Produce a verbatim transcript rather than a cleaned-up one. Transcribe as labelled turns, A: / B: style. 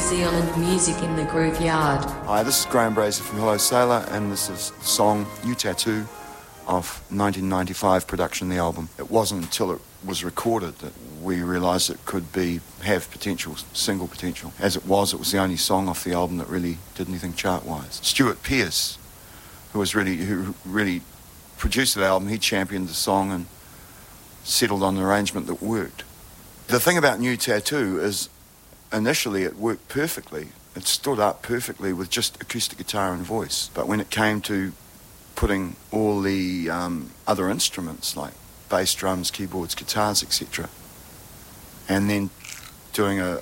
A: Zealand music in the Grooveyard.
B: Hi, this is Graham Brazier from Hello Sailor, and this is the song New Tattoo of nineteen ninety-five production, the album. It wasn't until it was recorded that we realised it could be have potential, single potential. As it was, it was the only song off the album that really did anything chart-wise. Stuart Pearce, who was really who really produced the album, he championed the song and settled on an arrangement that worked. The thing about New Tattoo is initially it worked perfectly. It stood up perfectly with just acoustic guitar and voice. But when it came to putting all the um, other instruments like bass, drums, keyboards, guitars, et cetera, and then doing a,